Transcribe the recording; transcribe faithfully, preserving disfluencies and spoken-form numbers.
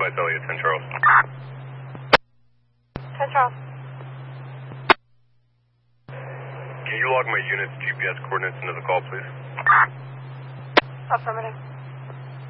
Vice Elliott, ten Charles. ten Charles. Can you log my unit's G P S coordinates into the call, please? Affirmative.